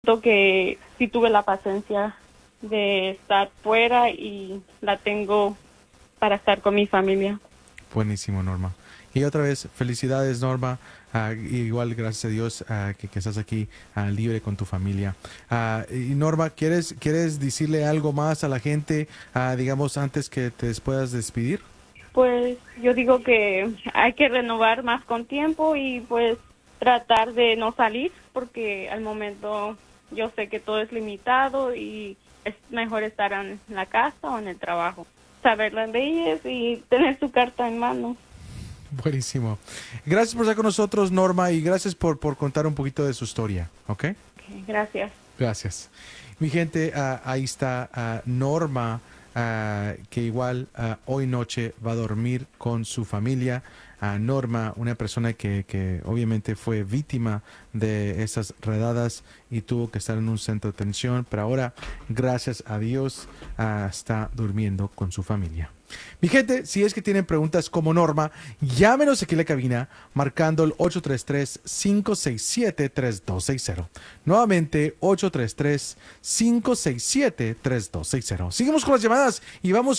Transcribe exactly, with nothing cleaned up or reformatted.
Siento que sí tuve la paciencia de estar fuera y la tengo para estar con mi familia. Buenísimo, Norma. Y otra vez, felicidades, Norma. Ah, igual, gracias a Dios ah, que, que estás aquí ah, libre con tu familia. Ah, y Norma, ¿quieres, ¿quieres decirle algo más a la gente, ah, digamos, antes que te puedas despedir? Pues yo digo que hay que renovar más con tiempo y pues tratar de no salir porque al momento yo sé que todo es limitado y es mejor estar en la casa o en el trabajo. Saber las leyes y tener su carta en mano. Buenísimo. Gracias por estar con nosotros, Norma, y gracias por, por contar un poquito de su historia, ¿ok? Okay, gracias. Gracias. Mi gente, ah, ahí está ah, Norma, ah, que igual ah, hoy noche va a dormir con su familia. Ah, Norma, una persona que, que obviamente fue víctima de esas redadas y tuvo que estar en un centro de atención, pero ahora, gracias a Dios, ah, está durmiendo con su familia. Mi gente, si es que tienen preguntas como Norma, llámenos aquí en la cabina marcando el ocho tres tres, cinco seis siete, tres dos seis cero. Nuevamente, ocho tres tres, cinco seis siete, tres dos seis cero. Seguimos con las llamadas y vamos